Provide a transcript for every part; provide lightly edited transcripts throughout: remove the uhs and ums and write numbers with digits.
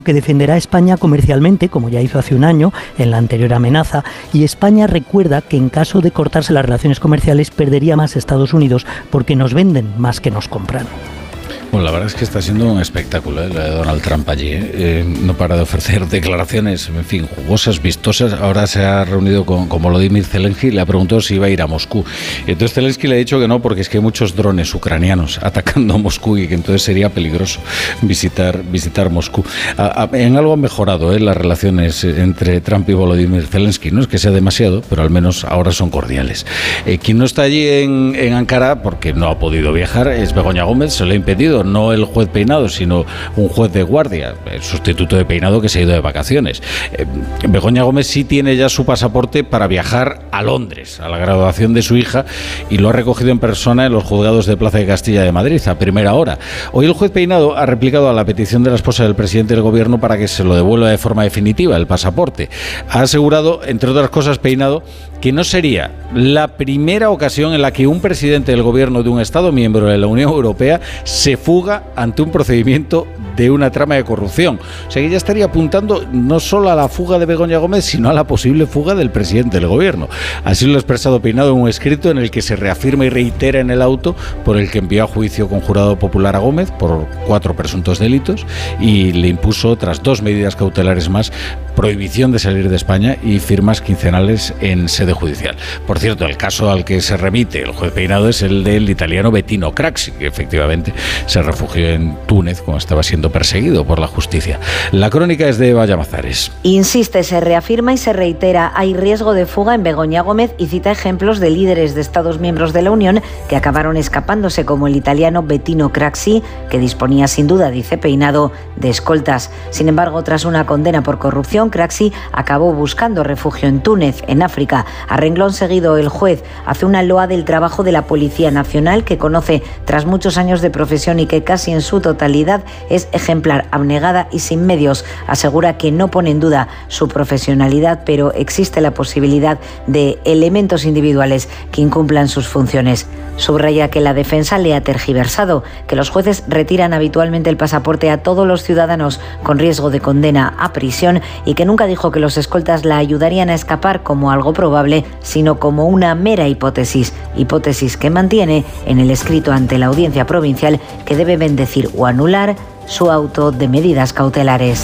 que defenderá a España comercialmente, como ya hizo hace un año en la anterior amenaza, y España recuerda que en caso de cortarse las relaciones comerciales perdería más Estados Unidos porque nos venden más que nos compran. Bueno, la verdad es que está siendo un espectáculo, lo de Donald Trump allí. No para de ofrecer declaraciones, en fin, jugosas, vistosas. Ahora se ha reunido con Volodymyr Zelensky y le ha preguntado si iba a ir a Moscú. Y entonces Zelensky le ha dicho que no, porque es que hay muchos drones ucranianos atacando a Moscú y que entonces sería peligroso visitar Moscú. En algo han mejorado las relaciones entre Trump y Volodymyr Zelensky. No es que sea demasiado, pero al menos ahora son cordiales. Quien no está allí en Ankara, porque no ha podido viajar, es Begoña Gómez. Se le ha impedido, no el juez Peinado, sino un juez de guardia, el sustituto de Peinado que se ha ido de vacaciones. Begoña Gómez sí tiene ya su pasaporte para viajar a Londres, a la graduación de su hija, y lo ha recogido en persona en los juzgados de Plaza de Castilla de Madrid, a primera hora. Hoy el juez Peinado ha replicado a la petición de la esposa del presidente del gobierno para que se lo devuelva de forma definitiva, el pasaporte. Ha asegurado, entre otras cosas, Peinado, que no sería la primera ocasión en la que un presidente del gobierno de un Estado miembro de la Unión Europea se fuga ante un procedimiento de una trama de corrupción. O sea que ya estaría apuntando no solo a la fuga de Begoña Gómez, sino a la posible fuga del presidente del gobierno. Así lo ha expresado Peinado en un escrito en el que se reafirma y reitera en el auto por el que envió a juicio con jurado popular a Gómez por 4 presuntos delitos y le impuso otras 2 medidas cautelares más: prohibición de salir de España y firmas quincenales en sede judicial. Por cierto, el caso al que se remite el juez Peinado es el del italiano Bettino Craxi, que efectivamente se refugió en Túnez cuando estaba siendo perseguido por la justicia. La crónica es de Eva Llamazares. Insiste, se reafirma y se reitera: hay riesgo de fuga en Begoña Gómez, y cita ejemplos de líderes de Estados miembros de la Unión que acabaron escapándose, como el italiano Bettino Craxi, que disponía sin duda, dice Peinado, de escoltas. Sin embargo, tras una condena por corrupción, Craxi acabó buscando refugio en Túnez, en África. A renglón seguido, el juez hace una loa del trabajo de la Policía Nacional, que conoce tras muchos años de profesión y que casi en su totalidad es ejemplar, abnegada y sin medios. Asegura que no pone en duda su profesionalidad, pero existe la posibilidad de elementos individuales que incumplan sus funciones. Subraya que la defensa le ha tergiversado, que los jueces retiran habitualmente el pasaporte a todos los ciudadanos con riesgo de condena a prisión, y que nunca dijo que los escoltas la ayudarían a escapar como algo probable, sino como una mera hipótesis que mantiene en el escrito ante la Audiencia Provincial, que debe bendecir o anular su auto de medidas cautelares.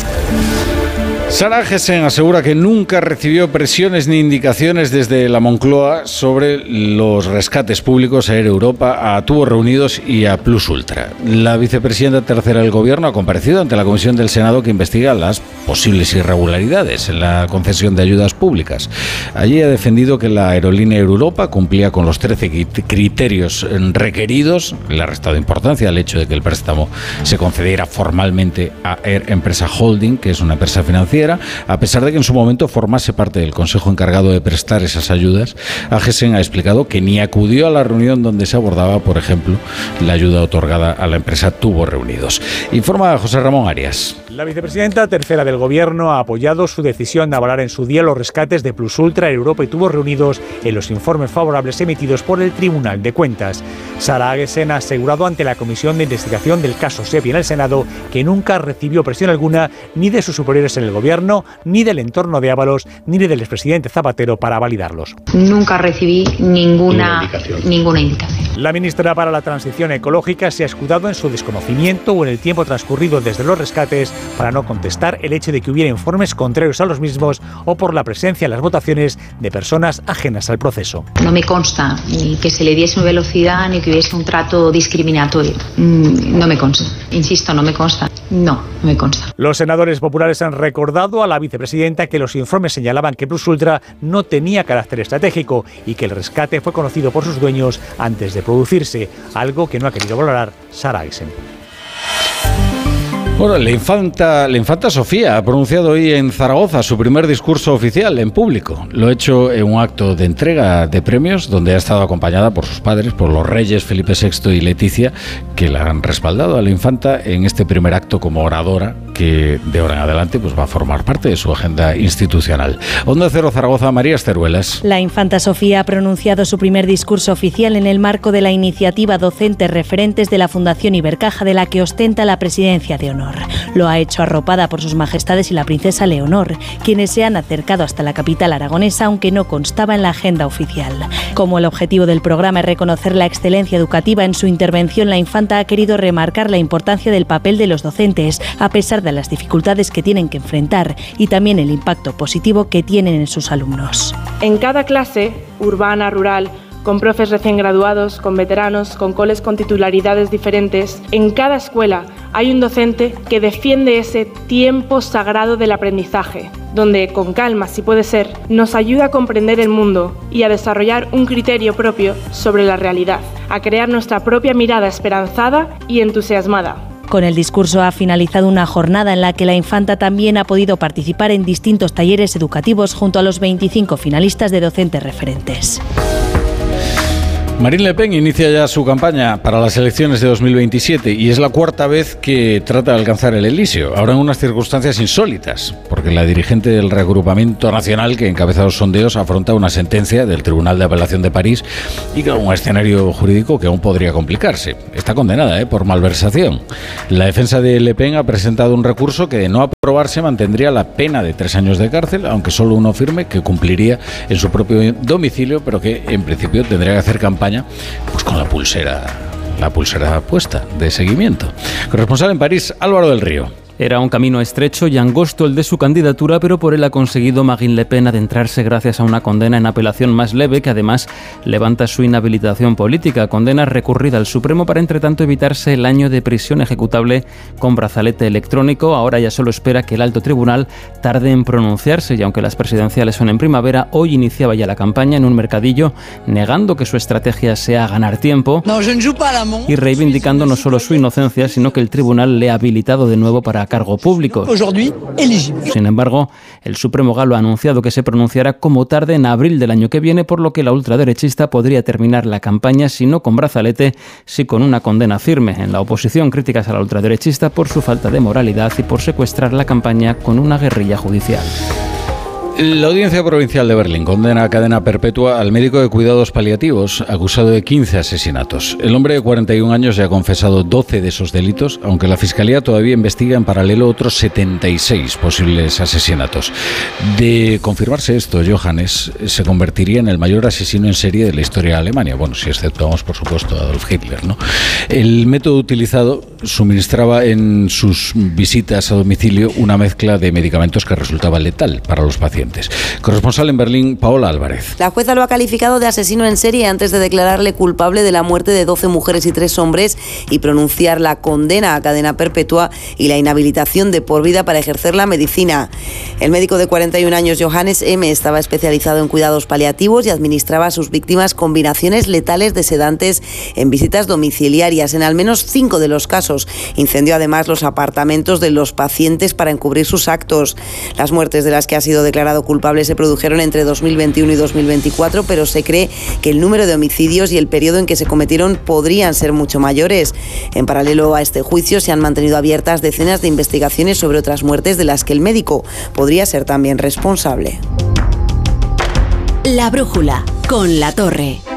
Sara Agesen asegura que nunca recibió presiones ni indicaciones desde la Moncloa sobre los rescates públicos a Air Europa, a Tubos Reunidos y a Plus Ultra. La vicepresidenta tercera del Gobierno ha comparecido ante la Comisión del Senado que investiga las posibles irregularidades en la concesión de ayudas públicas. Allí ha defendido que la aerolínea Air Europa cumplía con los 13 criterios requeridos. Le ha restado importancia al hecho de que el préstamo se concediera formalmente a Air Empresa Holding, que es una empresa financiera, a pesar de que en su momento formase parte del consejo encargado de prestar esas ayudas. Agesen ha explicado que ni acudió a la reunión donde se abordaba, por ejemplo, la ayuda otorgada a la empresa Tubos Reunidos. Informa José Ramón Arias. La vicepresidenta tercera del Gobierno ha apoyado su decisión de avalar en su día los rescates de Plus Ultra, Europa y Tubos Reunidos en los informes favorables emitidos por el Tribunal de Cuentas. Sara Agesen ha asegurado ante la Comisión de Investigación del caso SEPI en el Senado que nunca recibió presión alguna ni de sus superiores en el Gobierno, ni del entorno de Ábalos, ni del expresidente Zapatero para validarlos. Nunca recibí ninguna indicación. La ministra para la Transición Ecológica se ha escudado en su desconocimiento o en el tiempo transcurrido desde los rescates para no contestar el hecho de que hubiera informes contrarios a los mismos o por la presencia en las votaciones de personas ajenas al proceso. No me consta ni que se le diese velocidad ni que hubiese un trato discriminatorio. No me consta. Insisto, no me consta. No me consta. Los senadores populares han recordado a la vicepresidenta que los informes señalaban que Plus Ultra no tenía carácter estratégico y que el rescate fue conocido por sus dueños antes de producirse, algo que no ha querido valorar Sara Agesen. Bueno, la infanta Sofía ha pronunciado hoy en Zaragoza su primer discurso oficial en público. Lo ha hecho en un acto de entrega de premios donde ha estado acompañada por sus padres, por los reyes Felipe VI y Leticia, que la han respaldado a la infanta en este primer acto como oradora, que de ahora en adelante pues va a formar parte de su agenda institucional. Onda Cero Zaragoza, María Esteruelas. La infanta Sofía ha pronunciado su primer discurso oficial en el marco de la iniciativa Docentes Referentes de la Fundación Ibercaja, de la que ostenta la presidencia de honor. honor. Lo ha hecho arropada por sus majestades y la princesa Leonor, quienes se han acercado hasta la capital aragonesa, aunque no constaba en la agenda oficial. Como el objetivo del programa es reconocer la excelencia educativa, en su intervención la infanta ha querido remarcar la importancia del papel de los docentes, a pesar de las dificultades que tienen que enfrentar y también el impacto positivo que tienen en sus alumnos. En cada clase, urbana, rural, con profes recién graduados, con veteranos, con coles con titularidades diferentes, en cada escuela hay un docente que defiende ese tiempo sagrado del aprendizaje, donde, con calma, si puede ser, nos ayuda a comprender el mundo y a desarrollar un criterio propio sobre la realidad, a crear nuestra propia mirada esperanzada y entusiasmada. Con el discurso ha finalizado una jornada en la que la infanta también ha podido participar en distintos talleres educativos junto a los 25 finalistas de docentes referentes. Marine Le Pen inicia ya su campaña para las elecciones de 2027 y es la cuarta vez que trata de alcanzar el Elíseo, ahora en unas circunstancias insólitas, porque la dirigente del reagrupamiento nacional que encabeza los sondeos afronta una sentencia del Tribunal de Apelación de París y un escenario jurídico que aún podría complicarse. Está condenada por malversación. La defensa de Le Pen ha presentado un recurso que, de no aprobarse, mantendría la pena de 3 años de cárcel, aunque solo uno firme, que cumpliría en su propio domicilio, pero que en principio tendría que hacer campaña pues con la pulsera puesta de seguimiento. Corresponsal en París, Álvaro del Río. Era un camino estrecho y angosto el de su candidatura, pero por él ha conseguido Marine Le Pen adentrarse gracias a una condena en apelación más leve que además levanta su inhabilitación política, condena recurrida al Supremo para entretanto evitarse el año de prisión ejecutable con brazalete electrónico. Ahora ya solo espera que el alto tribunal tarde en pronunciarse y aunque las presidenciales son en primavera, hoy iniciaba ya la campaña en un mercadillo negando que su estrategia sea ganar tiempo y reivindicando no solo su inocencia, sino que el tribunal le ha habilitado de nuevo para cargo público. Sin embargo, el Supremo galo ha anunciado que se pronunciará como tarde en abril del año que viene, por lo que la ultraderechista podría terminar la campaña, si no con brazalete, sí con una condena firme. En la oposición, críticas a la ultraderechista por su falta de moralidad y por secuestrar la campaña con una guerrilla judicial. La Audiencia Provincial de Berlín condena a cadena perpetua al médico de cuidados paliativos acusado de 15 asesinatos. El hombre de 41 años ya ha confesado 12 de esos delitos, aunque la Fiscalía todavía investiga en paralelo otros 76 posibles asesinatos. De confirmarse esto, Johannes se convertiría en el mayor asesino en serie de la historia de Alemania. Bueno, si exceptuamos, por supuesto, a Adolf Hitler, ¿no? El método utilizado suministraba en sus visitas a domicilio una mezcla de medicamentos que resultaba letal para los pacientes. Corresponsal en Berlín, Paola Álvarez. La jueza lo ha calificado de asesino en serie antes de declararle culpable de la muerte de 12 mujeres y 3 hombres y pronunciar la condena a cadena perpetua y la inhabilitación de por vida para ejercer la medicina. El médico de 41 años, Johannes M., estaba especializado en cuidados paliativos y administraba a sus víctimas combinaciones letales de sedantes en visitas domiciliarias. En al menos 5 de los casos incendió además los apartamentos de los pacientes para encubrir sus actos. Las muertes de las que ha sido declarado culpable se produjeron entre 2021 y 2024, pero se cree que el número de homicidios y el periodo en que se cometieron podrían ser mucho mayores. En paralelo a este juicio se han mantenido abiertas decenas de investigaciones sobre otras muertes de las que el médico podría ser también responsable. La brújula con La Torre.